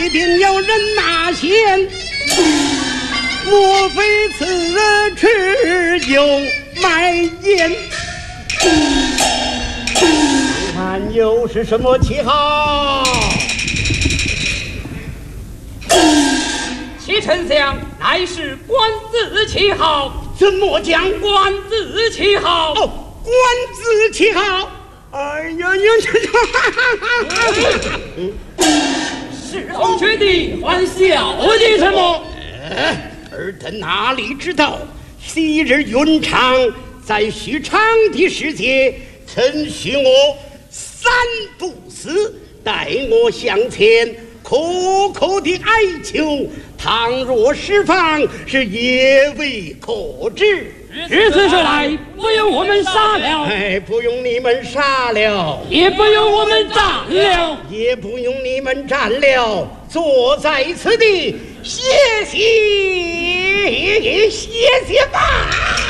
定有人纳贤，莫非此持有卖言？看又是什么旗号？ 启丞相，乃是官字旗号。 怎么讲？ 官字旗号。 哦，官字旗号。哎呀呀！ 是侯爵的还笑的什么？ 尔等哪里知道，昔日云长在许昌的世界，曾许我三不死，待我向前，苦苦的哀求。倘若释放，是也未可知。 日子说来，不用我们杀了， 不用你们杀了， 也不用我们斩了， 也不用你们斩了。坐在此地歇歇吧。